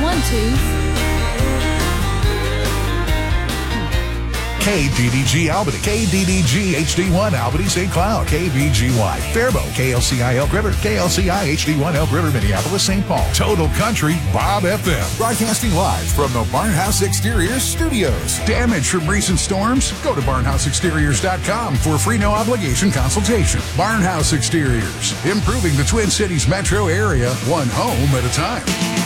912. KDDG Albany, KDDG HD1 Albany St. Cloud, KVGY Faribault, KLCI Elk River, KLCI HD1 Elk River Minneapolis St. Paul, Total Country Bob FM. Broadcasting live from the Barnhouse Exteriors studios. Damage from recent storms? Go to barnhouseexteriors.com for a free no obligation consultation. Barnhouse Exteriors, improving the Twin Cities metro area one home at a time.